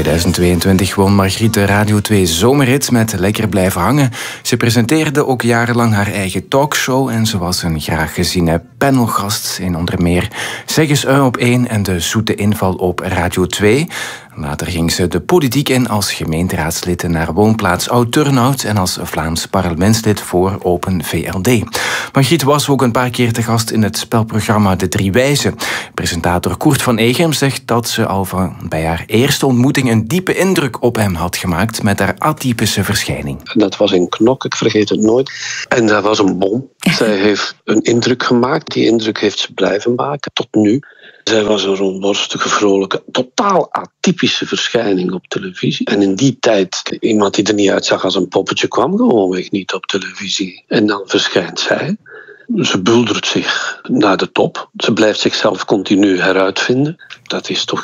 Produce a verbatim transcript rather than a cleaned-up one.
tweeduizend tweeëntwintig won Margriet de Radio twee zomerrit met Lekker blijven hangen. Ze presenteerde ook jarenlang haar eigen talkshow en ze was een graag geziene panelgast in onder meer Zeg eens U op één en de zoete inval op Radio twee. Later ging ze de politiek in als gemeenteraadslid naar woonplaats Oud-Turnhout en als Vlaams parlementslid voor Open V L D. Margriet was ook een paar keer te gast in het spelprogramma De Drie Wijzen. Presentator Koert van Egem zegt dat ze al van bij haar eerste ontmoeting een diepe indruk op hem had gemaakt met haar atypische verschijning. Dat was in Knok, ik vergeet het nooit. En dat was een bom. Zij heeft een indruk gemaakt. Die indruk heeft ze blijven maken tot nu. Zij was een rondborstige, vrolijke, totaal atypische verschijning op televisie. En in die tijd, iemand die er niet uitzag als een poppetje, kwam gewoonweg niet op televisie. En dan verschijnt zij. Ze buldert zich naar de top. Ze blijft zichzelf continu heruitvinden. Dat is toch